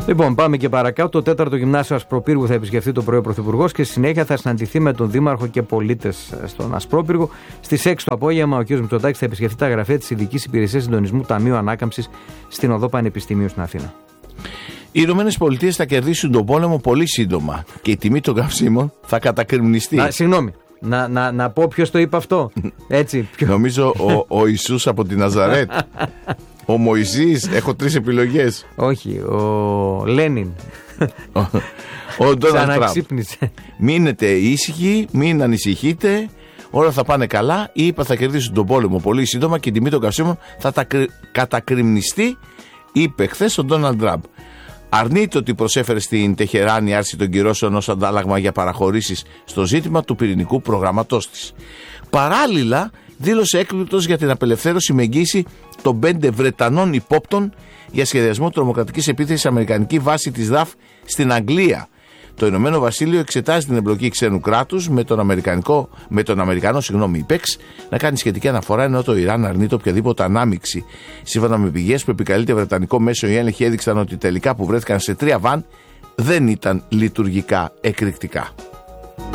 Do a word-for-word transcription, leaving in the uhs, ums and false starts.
Λοιπόν, πάμε και παρακάτω. Το τέταρτο γυμνάσιο Ασπροπύργου θα επισκεφθεί το πρωί ο Πρωθυπουργός και στη συνέχεια θα συναντηθεί με τον Δήμαρχο και πολίτες στον Ασπρόπυργο. Στις έξι το απόγευμα ο κ. Μητσοτάκης θα επισκεφθεί τα γραφεία της Ειδικής Υπηρεσίας Συντονισμού Ταμείου Ανάκαμψης στην Οδό Πανεπιστημίου στην Αθήνα. Οι Ηνωμένες Πολιτείες θα κερδίσουν τον πόλεμο πολύ σύντομα και η τιμή των καυσίμων θα κατακριμνιστεί. Να, συγγνώμη, να, να, να πω ποιος το είπε αυτό. Έτσι, ποιο... Νομίζω ο, ο Ιησούς από τη Ναζαρέτ. Ο Μωυσής, έχω τρεις επιλογές. Όχι, ο Λένιν. Ο Ντόναλντ Τραμπ. Μείνετε ήσυχοι, μην ανησυχείτε, όλα θα πάνε καλά. Οι ΗΠΑ θα κερδίσουν τον πόλεμο πολύ σύντομα και η τιμή των καυσίμων θα τα κατακριμνιστεί, είπε χθες ο Ντόναλντ Τραμπ. Αρνείται ότι προσέφερε στην Τεχεράνη άρση των κυρώσεων ως αντάλλαγμα για παραχωρήσεις στο ζήτημα του πυρηνικού προγραμματός της. Παράλληλα, δήλωσε έκπληκτος για την απελευθέρωση με εγγύηση των πέντε Βρετανών υπόπτων για σχεδιασμό τρομοκρατικής επίθεσης σε αμερικανική βάση της ΔΑΦ στην Αγγλία. Το Ηνωμένο Βασίλειο εξετάζει την εμπλοκή ξένου κράτους με τον, Αμερικανικό, με τον Αμερικανό συγγνώμη, ΙΠΕΞ να κάνει σχετική αναφορά, ενώ το Ιράν αρνείται οποιαδήποτε ανάμειξη. Σύμφωνα με πηγές που επικαλείται βρετανικό μέσο, οι έλεγχοι έδειξαν ότι τελικά που βρέθηκαν σε τρία βαν δεν ήταν λειτουργικά εκρηκτικά.